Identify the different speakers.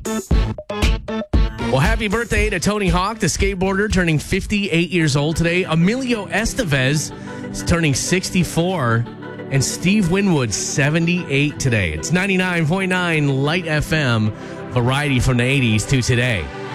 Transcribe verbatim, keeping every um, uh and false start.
Speaker 1: Well, happy birthday to Tony Hawk, the skateboarder, turning fifty-eight years old today. Emilio Estevez is turning sixty-four. And Steve Winwood, seventy-eight today. It's ninety-nine point nine Light F M, variety from the eighties to today.